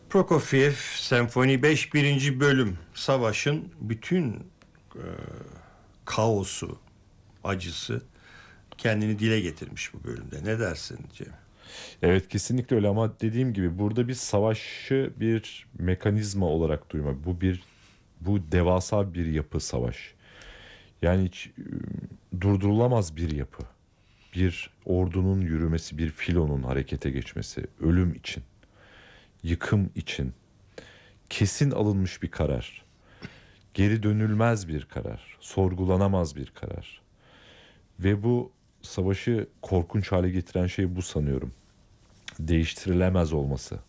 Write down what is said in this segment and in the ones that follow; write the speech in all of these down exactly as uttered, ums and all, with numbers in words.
Prokofiev Senfoni beş birinci bölüm, savaşın bütün e, kaosu, acısı kendini dile getirmiş bu bölümde. Ne dersin Cem? Evet, kesinlikle öyle ama dediğim gibi burada bir savaşı bir mekanizma olarak duyma. Bu bir bu devasa bir yapı savaş. Yani hiç e, durdurulamaz bir yapı. Bir ordunun yürümesi, bir filonun harekete geçmesi, ölüm için, yıkım için kesin alınmış bir karar. Geri dönülmez bir karar, sorgulanamaz bir karar. Ve bu savaşı korkunç hale getiren şey bu sanıyorum. Değiştirilemez olması.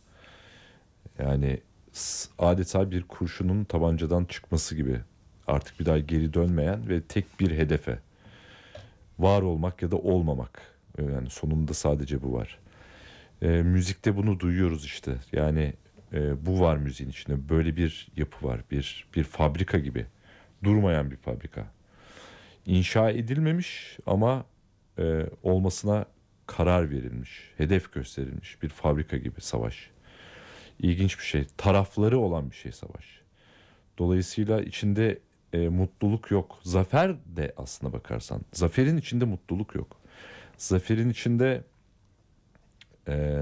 Yani s- adeta bir kurşunun tabancadan çıkması gibi. Artık bir daha geri dönmeyen ve tek bir hedefe. Var olmak ya da olmamak. Yani sonunda sadece bu var. E, müzikte bunu duyuyoruz işte. Yani e, bu var müziğin içinde. Böyle bir yapı var. Bir bir fabrika gibi. Durmayan bir fabrika. İnşa edilmemiş ama e, olmasına karar verilmiş. Hedef gösterilmiş bir fabrika gibi savaş. İlginç bir şey. Tarafları olan bir şey savaş. Dolayısıyla içinde e, mutluluk yok. Zafer de aslına bakarsan. Zaferin içinde mutluluk yok. Zaferin içinde e,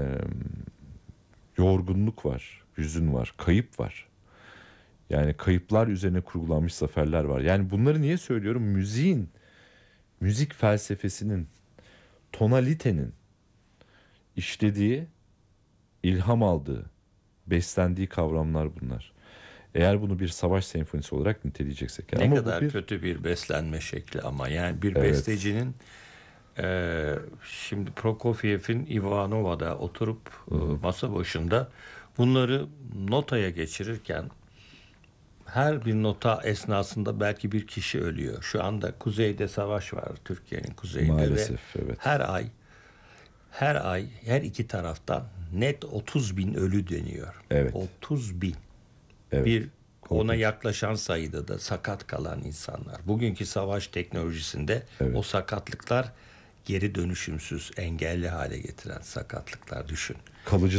yorgunluk var, hüzün var, kayıp var. Yani kayıplar üzerine kurgulanmış zaferler var. Yani bunları niye söylüyorum? Müziğin, müzik felsefesinin, tonalitenin işlediği, ilham aldığı, beslendiği kavramlar bunlar. Eğer bunu bir savaş senfonisi olarak niteleyeceksek. Yani Ne ama bu kadar bir kötü bir beslenme şekli ama yani bir evet. bestecinin e, şimdi Prokofiev'in Ivanova'da oturup e, Hı hı. masa başında bunları notaya geçirirken her bir nota esnasında belki bir kişi ölüyor. Şu anda kuzeyde savaş var, Türkiye'nin kuzeyinde ve Maalesef evet. her ay her ay her iki taraftan net otuz bin ölü deniyor. Evet. otuz bin. Evet. Bir ona Korkunç. yaklaşan sayıda da sakat kalan insanlar. Bugünkü savaş teknolojisinde o Evet. sakatlıklar geri dönüşümsüz, engelli hale getiren sakatlıklar, düşün. Kalıcı